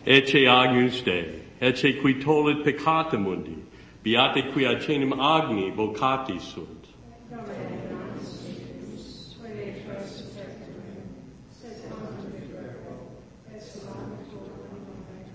Ecce agnus Dei, ecce qui tollit peccata mundi, beate qui ad cenem agni vocati sunt.